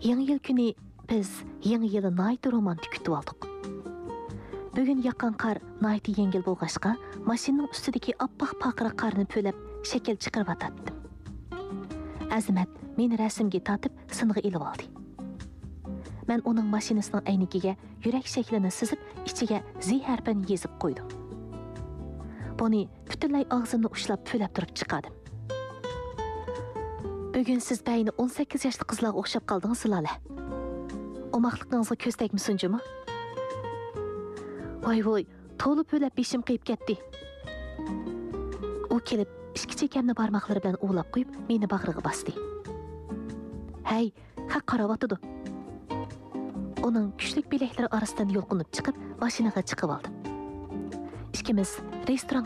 Yangi yil kuni biz yangi yilni nihoyat romantik kutib oldik. Bugun yoqqan qor nihoyat yengil bo'lg'ashqa, mashinaning ustidagi oppoq paqira qorni po'lab shakl chiqarib atadi. Azimat meni rasmga tortib sinig'i ilib oldi. Men uning mashinasining aynikiga yurak shaklini sizib, ichiga Z harfini yozib qo'ydim. Buni butunlay og'zimni ushlab po'lab turib chiqardim. Bugun siz bayni 18 yoshli qizlarga o'xshab qoldingiz, Lola. Omoqliqingizga ko'z tegmisinjimi? Voy, to'lib po'lab beshim qiyib ketdi. U kelib, ikki chekamni barmoqlari bilan o'lab qo'yib, meni bag'riga bosdi. Hey, qarayotdi. Uning kuchli bileklari orasidan yo'lqinib chiqib, mashinaga chiqib oldim. Ikkimiz restoran